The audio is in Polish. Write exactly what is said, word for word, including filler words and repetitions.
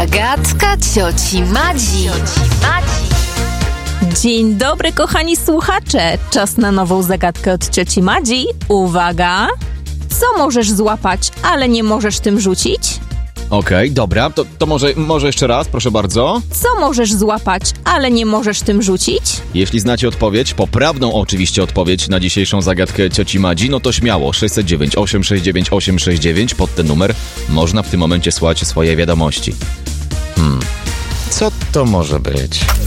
Zagadka cioci Madzi. Dzień dobry, kochani słuchacze. Czas na nową zagadkę od cioci Madzi. Uwaga! Co możesz złapać, ale nie możesz tym rzucić? Okej, okay, dobra, to, to może, może jeszcze raz, proszę bardzo. Co możesz złapać, ale nie możesz tym rzucić? Jeśli znacie odpowiedź, poprawną oczywiście odpowiedź na dzisiejszą zagadkę cioci Madzi, no to śmiało, sześć zero dziewięć, osiem sześć dziewięć, osiem sześć dziewięć, pod ten numer można w tym momencie słać swoje wiadomości. Hmm, co to może być?